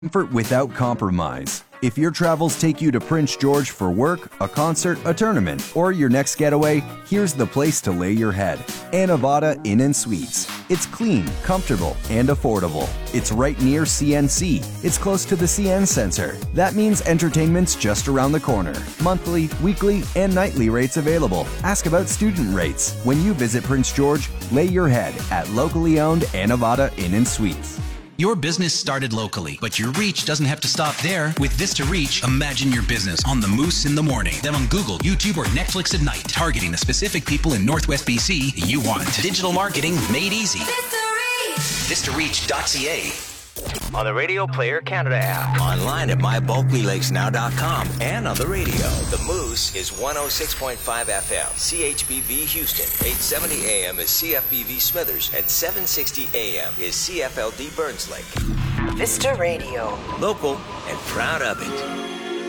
Comfort without compromise. If your travels take you to Prince George for work, a concert, a tournament, or your next getaway, here's the place to lay your head. Anavada Inn & Suites. It's clean, comfortable, and affordable. It's right near CNC. It's close to the CN Center. That means entertainment's just around the corner. Monthly, weekly, and nightly rates available. Ask about student rates. When you visit Prince George, lay your head at locally owned Anavada Inn & Suites. Your business started locally, but your reach doesn't have to stop there. With Vista Reach, imagine your business on the Moose in the morning, then on Google, YouTube, or Netflix at night, targeting the specific people in Northwest BC you want. Digital marketing made easy. VistaReach.ca. On the Radio Player Canada app. Online at mybulklylakesnow.com. And on the radio. The Moose is 106.5 FM. CHBV Houston. 870 AM is CFBV Smithers. And 760 AM is CFLD Burns Lake. Vista Radio. Local and proud of it.